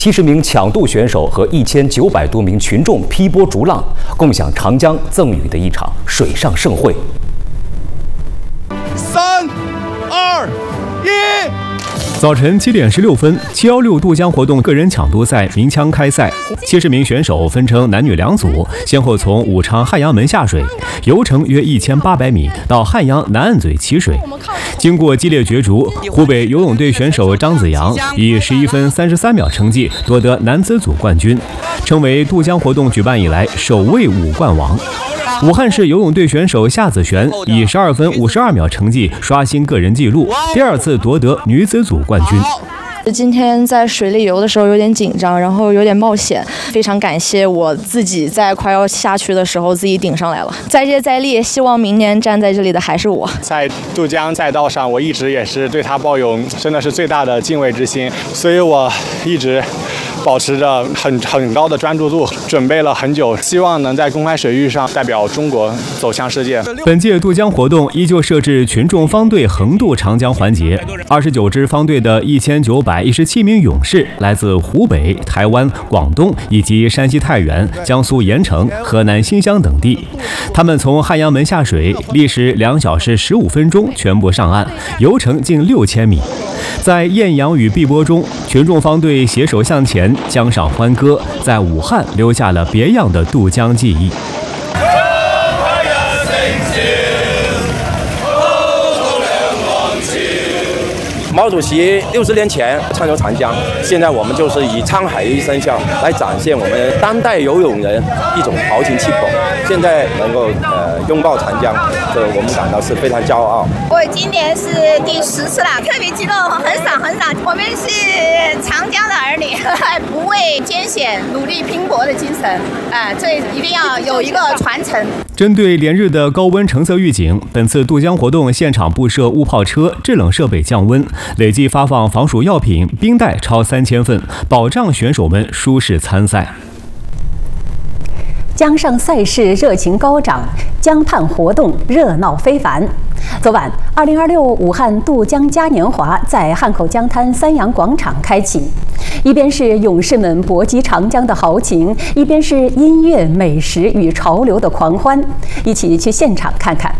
70名抢渡选手和1900多名群众劈波逐浪，共享长江赠予的一场水上盛会。 3、2、1。 早晨7点16分，716渡江活动个人抢渡赛鸣枪开赛，70名选手分成男女2组，先后从武昌汉阳门下水，游程约1800米，到汉阳南岸嘴起水。经过激烈角逐，湖北游泳队选手张子阳以11分33秒成绩夺得男子组冠军，成为渡江活动举办以来首位5冠王。 武汉市游泳队选手夏子璇以12分52秒成绩刷新个人纪录，第2次夺得女子组冠军。 今天在水里游的时候有点紧张，然后有点冒险，非常感谢我自己在快要下去的时候自己顶上来了。再接再厉，希望明年站在这里的还是我。 在渡江赛道上，我一直也是对他抱有真的是最大的敬畏之心，所以我一直 保持着很高的专注度，准备了很久，希望能在公开水域上代表中国走向世界。 本届渡江活动依旧设置群众方队横渡长江环节，29支方队的1917名勇士来自湖北、台湾、广东以及山西太原、江苏盐城、河南新乡等地。他们从汉阳门下水，历时2小时15分钟全部上岸，游程近6000米。 在艳阳与碧波中，群众方队携手向前，江上欢歌，在武汉留下了别样的渡江记忆。 毛主席60年前畅游长江，现在我们就是以沧海一声笑来展现我们当代游泳人一种豪情气魄。现在能够拥抱长江，这我们感到是非常骄傲。 我今年是第10次了，特别激动，很爽。我们是长江的儿女，不畏艰险，努力拼搏的精神，这一定要有一个传承。 针对连日的高温橙色预警，本次渡江活动现场布设雾炮车、制冷设备降温，累计发放防暑药品、冰袋超3000份，保障选手们舒适参赛。 江上赛事热情高涨，江畔活动热闹非凡。昨晚，2026武汉渡江嘉年华在汉口江滩三阳广场开启，一边是勇士们搏击长江的豪情，一边是音乐、美食与潮流的狂欢。一起去现场看看。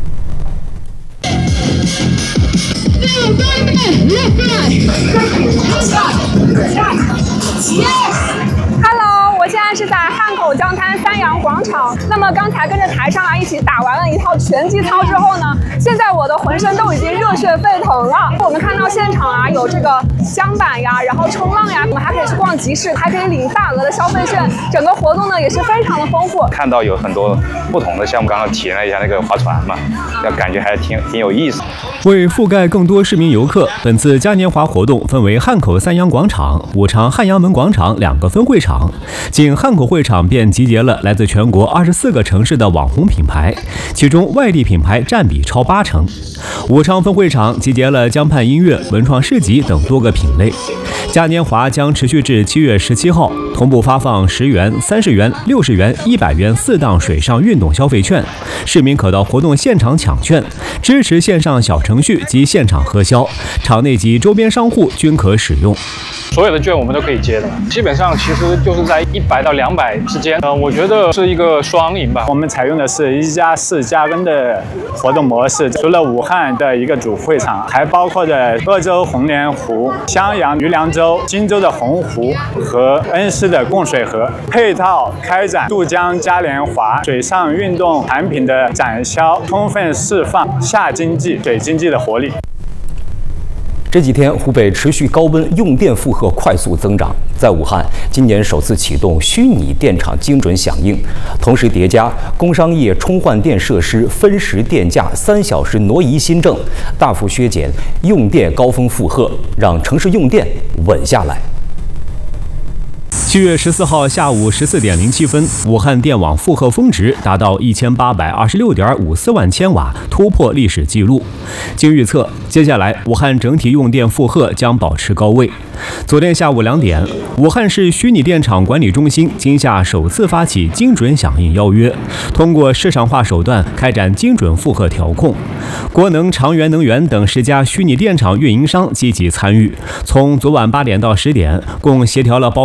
Hello， 我现在是在汉口江滩三阳广场。那么刚才跟着台上一起打完了一套拳击操之后呢，现在我的浑身都已经热血沸腾了。我们看到现场有这个桨板呀，然后冲浪呀，我们还可以去逛集市，还可以领大额的消费券。整个活动呢也是非常的丰富。 看到有很多不同的项目，刚刚体验了一下那个划船嘛，感觉还挺有意思。 为覆盖更多市民游客，本次嘉年华活动分为汉口三阳广场、武昌汉阳门广场2个分会场。仅汉口会场便集结了来自全国24个城市的网红品牌，其中外地品牌占比超80%。武昌分会场集结了江畔音乐、文创市集等多个品类。嘉年华将持续至7月17号，同步发放10元、30元、60元、100元4档水上运动消费券，市民可到活动现场抢券，支持线上小程序及现场核销，场内及周边商户均可使用。 所有的券我们都可以接的，基本上其实就是在100到200之间。我觉得是一个双赢吧。 我们采用的是1+4+N的活动模式，除了武汉的一个主会场，还包括着鄂州红莲湖、襄阳余梁洲、荆州的洪湖和恩施的供水河，配套开展渡江嘉年华水上运动产品的展销，充分释放夏经济、水经济的活力。 这几天，湖北持续高温，用电负荷快速增长。在武汉，今年首次启动虚拟电厂精准响应，同时叠加工商业充换电设施分时电价3小时挪移新政，大幅削减用电高峰负荷，让城市用电稳下来。 7月14号下午14点07分，武汉电网负荷峰值达到1826.54万千瓦，突破历史记录。经预测，接下来武汉整体用电负荷将保持高位。昨天下午2点，武汉市虚拟电厂管理中心今夏首次发起精准响应邀约，通过市场化手段开展精准负荷调控。国能、长源能源等10家虚拟电厂运营商积极参与，从昨晚8点到10点，共协调了